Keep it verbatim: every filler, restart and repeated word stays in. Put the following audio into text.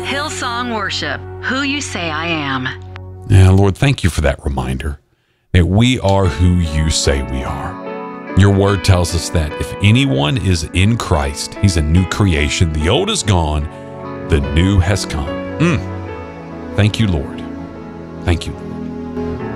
Hillsong Worship, who you say I am. Yeah, Lord, thank you for that reminder that we are who you say we are. Your word tells us that if anyone is in Christ, he's a new creation. The old is gone, the new has come. Mm. Thank you, Lord. Thank you.